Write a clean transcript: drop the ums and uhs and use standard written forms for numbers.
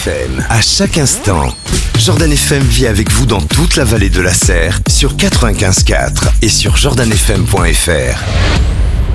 FM, à chaque instant. Jordan FM vit avec vous dans toute la vallée de la Serre, sur 95.4 et sur jordanfm.fr.